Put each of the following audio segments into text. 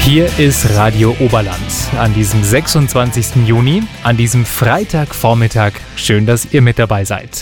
Hier ist Radio Oberland an diesem 26. Juni, an diesem Freitagvormittag. Schön, dass ihr mit dabei seid.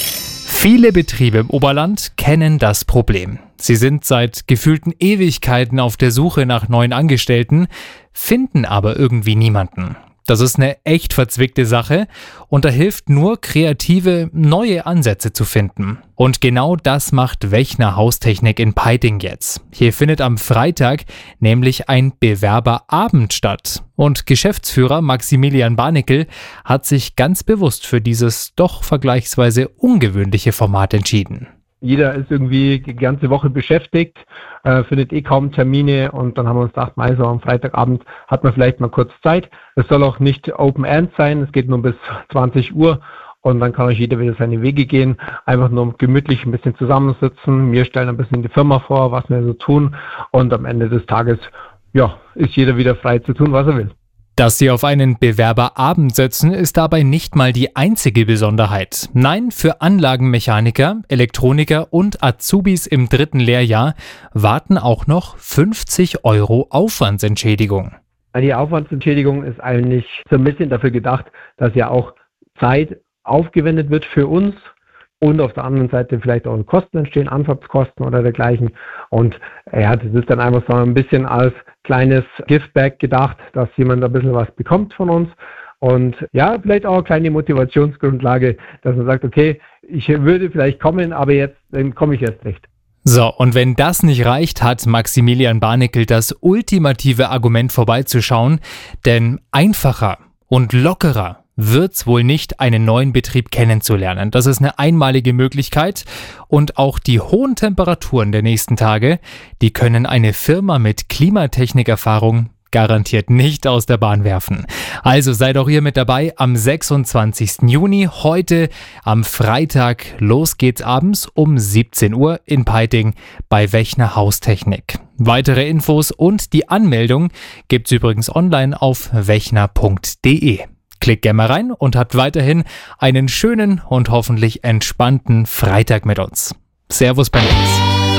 Viele Betriebe im Oberland kennen das Problem. Sie sind seit gefühlten Ewigkeiten auf der Suche nach neuen Angestellten, finden aber irgendwie niemanden. Das ist eine echt verzwickte Sache und da hilft nur, kreative, neue Ansätze zu finden. Und genau das macht Wechner Haustechnik in Peiting jetzt. Hier findet am Freitag nämlich ein Bewerberabend statt. Und Geschäftsführer Maximilian Barnickel hat sich ganz bewusst für dieses doch vergleichsweise ungewöhnliche Format entschieden. Jeder ist irgendwie die ganze Woche beschäftigt, findet kaum Termine und dann haben wir uns gedacht, so am Freitagabend hat man vielleicht mal kurz Zeit. Es soll auch nicht Open End sein, es geht nur bis 20 Uhr und dann kann euch jeder wieder seine Wege gehen, einfach nur gemütlich ein bisschen zusammensitzen. Wir stellen ein bisschen die Firma vor, was wir so tun und am Ende des Tages ist jeder wieder frei zu tun, was er will. Dass sie auf einen Bewerberabend setzen, ist dabei nicht mal die einzige Besonderheit. Nein, für Anlagenmechaniker, Elektroniker und Azubis im 3. Lehrjahr warten auch noch 50 € Aufwandsentschädigung. Die Aufwandsentschädigung ist eigentlich so ein bisschen dafür gedacht, dass ja auch Zeit aufgewendet wird für uns und auf der anderen Seite vielleicht auch Kosten entstehen, Anfahrtskosten oder dergleichen. Und das ist dann einfach so ein bisschen als kleines Giftback gedacht, dass jemand ein bisschen was bekommt von uns. Und vielleicht auch eine kleine Motivationsgrundlage, dass man sagt, okay, ich würde vielleicht kommen, aber jetzt komme ich erst recht. So, und wenn das nicht reicht, hat Maximilian Barnickel das ultimative Argument vorbeizuschauen, denn einfacher und lockerer wird's wohl nicht, einen neuen Betrieb kennenzulernen. Das ist eine einmalige Möglichkeit und auch die hohen Temperaturen der nächsten Tage, die können eine Firma mit Klimatechnikerfahrung garantiert nicht aus der Bahn werfen. Also seid auch ihr mit dabei am 26. Juni, heute am Freitag. Los geht's abends um 17 Uhr in Peiting bei Wechner Haustechnik. Weitere Infos und die Anmeldung gibt's übrigens online auf wechner.de. Klickt gerne mal rein und habt weiterhin einen schönen und hoffentlich entspannten Freitag mit uns. Servus, Benz.